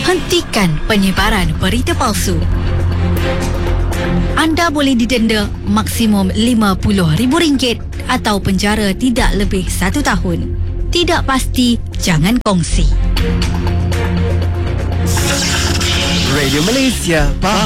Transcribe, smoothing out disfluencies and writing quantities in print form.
Hentikan penyebaran berita palsu. Anda boleh didenda maksimum RM50,000 atau penjara tidak lebih 1 tahun. Tidak pasti, jangan kongsi. Radio Malaysia, faham